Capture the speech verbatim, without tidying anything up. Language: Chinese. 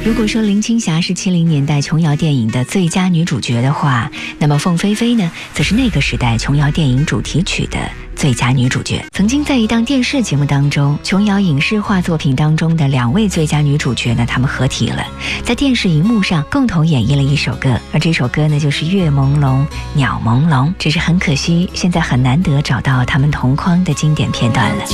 如果说林青霞是七零年代琼瑶电影的最佳女主角的话，那么凤飞飞呢，则是那个时代琼瑶电影主题曲的最佳女主角。曾经在一档电视节目当中，琼瑶影视化作品当中的两位最佳女主角呢，她们合体了，在电视荧幕上共同演绎了一首歌，而这首歌呢，就是月朦胧鸟朦胧。只是很可惜，现在很难得找到她们同框的经典片段了。